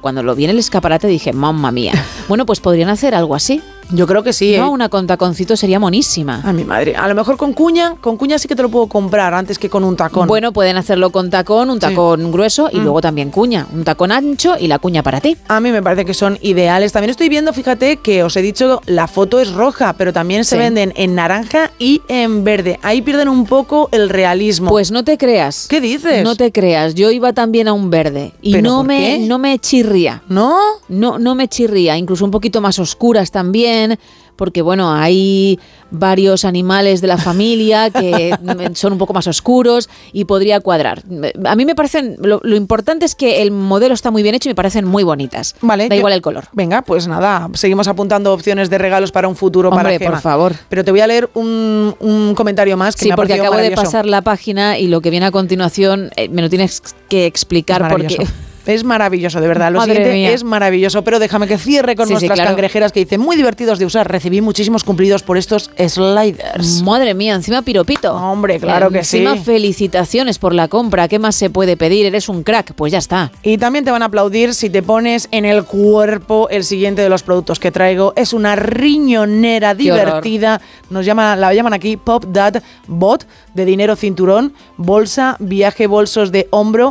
cuando lo vi en el escaparate dije, mamma mía. Bueno, pues podrían hacer algo así. Yo creo que sí, No, una con taconcito sería monísima. A mi madre. A lo mejor con cuña sí que te lo puedo comprar antes que con un tacón. Bueno, pueden hacerlo con tacón, un tacón grueso y luego también cuña. Un tacón ancho y la cuña para ti. A mí me parece que son ideales. También estoy viendo, fíjate, que os he dicho, la foto es roja, pero también se venden en naranja y en verde. Ahí pierden un poco el realismo. Pues no te creas. ¿Qué dices? No te creas. Yo iba también a un verde y ¿Pero no por qué? no me chirría. ¿No? No me chirría. Incluso un poquito más oscuras también. Porque, bueno, hay varios animales de la familia que son un poco más oscuros y podría cuadrar. A mí me parecen... Lo importante es que el modelo está muy bien hecho y me parecen muy bonitas. Vale. Da igual el color. Venga, pues nada, seguimos apuntando opciones de regalos para un futuro para Hombre, Gemma. por favor. Pero te voy a leer un comentario más que Sí, me ha porque parecido acabo de maravilloso. pasar la página y lo que viene a continuación me lo tienes que explicar Maravilloso. porque... Es maravilloso, de verdad. Lo Madre siguiente mía. es maravilloso, pero déjame que cierre con Sí, nuestras claro. cangrejeras que dicen muy divertidos de usar. Recibí muchísimos cumplidos por estos sliders. Madre mía, encima piropito. Hombre, claro que sí. Encima felicitaciones por la compra. ¿Qué más se puede pedir? Eres un crack. Pues ya está. Y también te van a aplaudir si te pones en el cuerpo el siguiente de los productos que traigo. Es una riñonera divertida. La llaman aquí Pop Dad Bot, de dinero cinturón, bolsa, viaje, bolsos de hombro.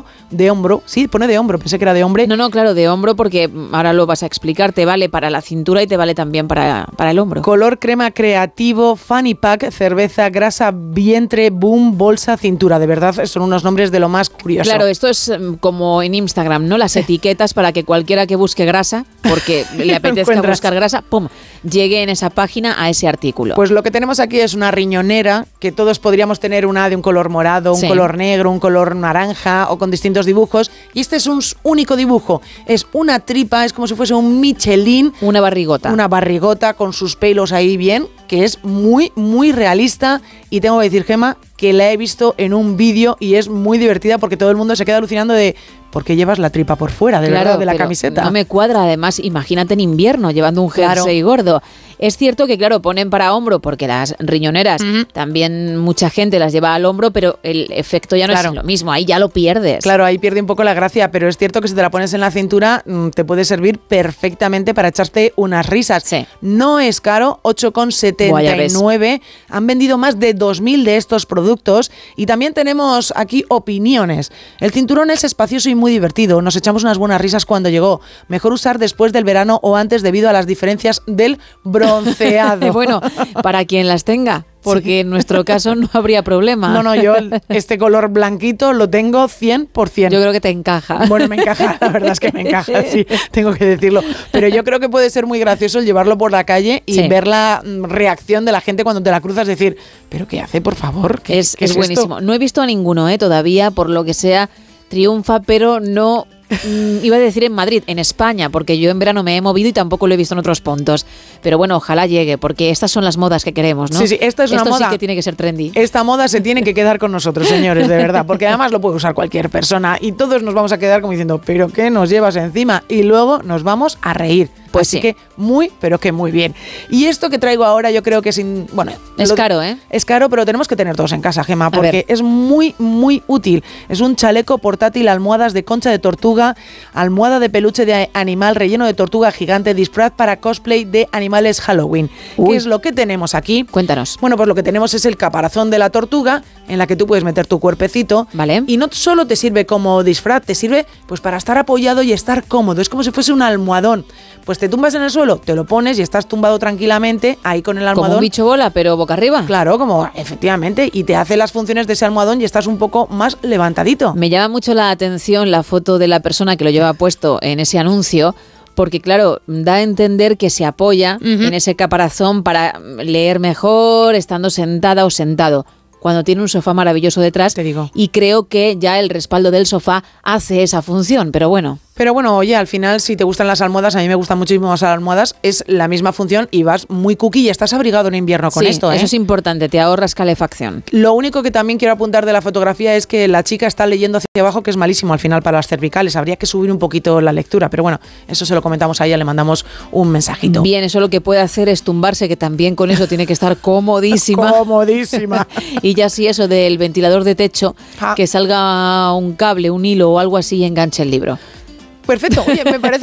Sí, pone de hombro, pensé que era de hombre. No, claro, de hombro porque ahora lo vas a explicar. Te vale para la cintura y te vale también para el hombro. Color crema creativo, fanny pack, cerveza, grasa, vientre, boom, bolsa, cintura. De verdad, son unos nombres de lo más curioso. Claro, esto es como en Instagram, ¿no? Las etiquetas para que cualquiera que busque grasa, porque le apetezca Encuentras. buscar grasa, ¡pum!, llegue en esa página a ese artículo. Pues lo que tenemos aquí es una riñonera, que todos podríamos tener una de un color morado, un Sí. color negro, un color naranja o con distintos dibujos. Y este es un único dibujo. Es una tripa, es como si fuese un Michelin. Una barrigota. Una barrigota con sus pelos ahí bien, que es muy, muy realista. Y tengo que decir, Gemma, que la he visto en un vídeo y es muy divertida porque todo el mundo se queda alucinando de ¿por qué llevas la tripa por fuera verdad, de la pero camiseta? No me cuadra, además, imagínate en invierno llevando un Claro. jersey gordo. Es cierto que, claro, ponen para hombro porque las riñoneras también mucha gente las lleva al hombro, pero el efecto ya no Claro. es lo mismo, ahí ya lo pierdes. Claro, ahí pierde un poco la gracia, pero es cierto que si te la pones en la cintura te puede servir perfectamente para echarte unas risas. Sí. No es caro, 8,79. Han vendido más de 2.000 de estos productos y también tenemos aquí opiniones. El cinturón es espacioso y muy divertido. Nos echamos unas buenas risas cuando llegó. Mejor usar después del verano o antes debido a las diferencias del bronceado. Bueno, para quien las tenga, porque en nuestro caso no habría problema. No, yo este color blanquito lo tengo 100%. Yo creo que te encaja. Bueno, me encaja, la verdad es que me encaja, sí, tengo que decirlo. Pero yo creo que puede ser muy gracioso el llevarlo por la calle y Sí. ver la reacción de la gente cuando te la cruzas, decir, ¿pero qué hace, por favor? ¿Qué Es esto? buenísimo. No he visto a ninguno todavía, por lo que sea, triunfa, pero no... iba a decir en Madrid, en España, porque yo en verano me he movido y tampoco lo he visto en otros puntos. Pero bueno, ojalá llegue, porque estas son las modas que queremos, ¿no? Sí, esta es una Esto moda. sí que tiene que ser trendy. Esta moda se tiene que quedar con nosotros, señores, de verdad, porque además lo puede usar cualquier persona y todos nos vamos a quedar como diciendo, ¿pero qué nos llevas encima? Y luego nos vamos a reír. Pues Así sí. que muy, pero que muy bien. Y esto que traigo ahora yo creo que Es caro, ¿eh? Es caro, pero tenemos que tener todos en casa, Gemma, porque ver. es muy, muy útil. Es un chaleco portátil, almohadas de concha de tortuga, almohada de peluche de animal relleno de tortuga gigante, disfraz para cosplay de animales Halloween. Uy. ¿Qué es lo que tenemos aquí? Cuéntanos. Bueno, pues lo que tenemos es el caparazón de la tortuga, en la que tú puedes meter tu cuerpecito. Vale. Y no solo te sirve como disfraz, te sirve pues para estar apoyado y estar cómodo. Es como si fuese un almohadón. Pues te tumbas en el suelo, te lo pones y estás tumbado tranquilamente ahí con el almohadón. Como un bicho bola, pero boca arriba. Claro, como efectivamente, y te hace las funciones de ese almohadón y estás un poco más levantadito. Me llama mucho la atención la foto de la persona que lo lleva puesto en ese anuncio, porque claro, da a entender que se apoya en ese caparazón para leer mejor, estando sentada o sentado, cuando tiene un sofá maravilloso detrás. Te digo. Y creo que ya el respaldo del sofá hace esa función, pero bueno. Pero bueno, oye, al final, si te gustan las almohadas, a mí me gustan muchísimo las almohadas, es la misma función y vas muy cookie y estás abrigado en invierno con Sí, esto, ¿eh? eso es importante, te ahorras calefacción. Lo único que también quiero apuntar de la fotografía es que la chica está leyendo hacia abajo, que es malísimo al final para las cervicales. Habría que subir un poquito la lectura, pero bueno, eso se lo comentamos a ella, le mandamos un mensajito. Bien, eso lo que puede hacer es tumbarse, que también con eso tiene que estar comodísima. Comodísima. Y ya sí, eso del ventilador de techo, Ah. que salga un cable, un hilo o algo así y enganche el libro. Perfecto, oye, me parece